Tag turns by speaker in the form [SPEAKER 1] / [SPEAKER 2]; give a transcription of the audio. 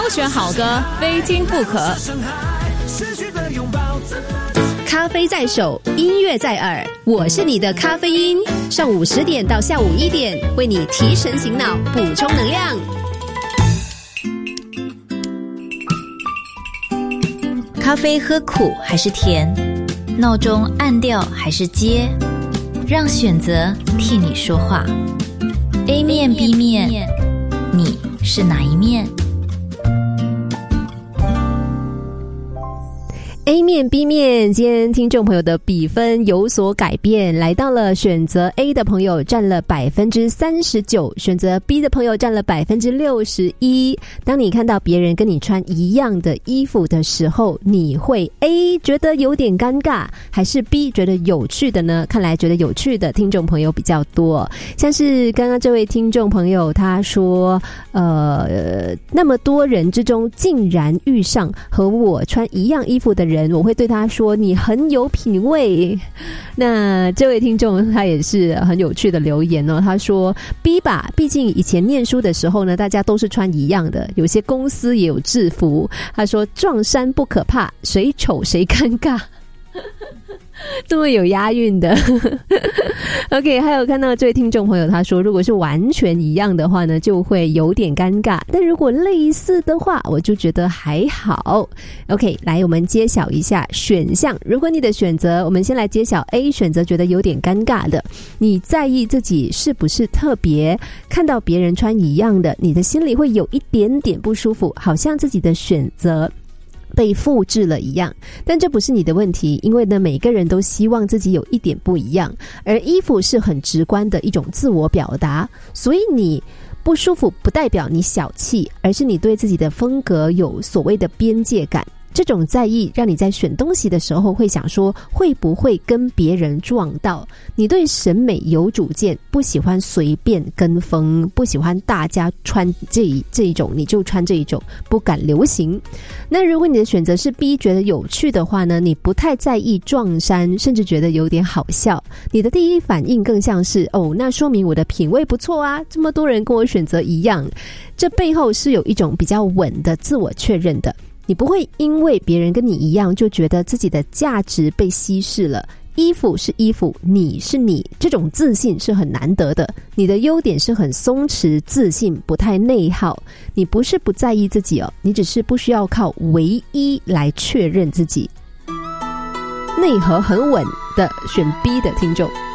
[SPEAKER 1] 选好歌，非听不可。咖啡在手，音乐在耳，我是你的咖啡因。上午10点到下午1点，为你提神醒脑，补充能量。
[SPEAKER 2] 咖啡喝苦还是甜？闹钟按掉还是接？让选择替你说话。A 面 B 面，你是哪一面
[SPEAKER 1] ？A 面 B 面，今天听众朋友的比分有所改变，来到了选择 A 的朋友占了 39%， 选择 B 的朋友占了 61%。 当你看到别人跟你穿一样的衣服的时候，你会 A 觉得有点尴尬，还是 B 觉得有趣的呢？看来觉得有趣的听众朋友比较多，像是刚刚这位听众朋友他说那么多人之中竟然遇上和我穿一样衣服的人，我会对他说你很有品味。那这位听众他也是很有趣的留言哦，他说 B 吧，毕竟以前念书的时候呢，大家都是穿一样的，有些公司也有制服。他说撞衫不可怕，谁丑谁尴尬。这么有押韵的OK， 还有看到这位听众朋友他说，如果是完全一样的话呢，就会有点尴尬，但如果类似的话，我就觉得还好。 OK， 来我们揭晓一下选项。如果你的选择，我们先来揭晓 A 选择觉得有点尴尬的，你在意自己是不是特别，看到别人穿一样的，你的心里会有一点点不舒服，好像自己的选择被复制了一样。但这不是你的问题，因为呢，每个人都希望自己有一点不一样，而衣服是很直观的一种自我表达，所以你不舒服不代表你小气，而是你对自己的风格有所谓的边界感。这种在意让你在选东西的时候会想说，会不会跟别人撞到？你对审美有主见，不喜欢随便跟风，不喜欢大家穿这一种你就穿这一种，不敢流行。那如果你的选择是 B 觉得有趣的话呢，你不太在意撞衫，甚至觉得有点好笑。你的第一反应更像是那说明我的品味不错啊，这么多人跟我选择一样。这背后是有一种比较稳的自我确认的，你不会因为别人跟你一样就觉得自己的价值被稀释了。衣服是衣服，你是你，这种自信是很难得的。你的优点是很松弛自信，不太内耗。你不是不在意自己你只是不需要靠唯一来确认自己。内核很稳的选 B 的听众。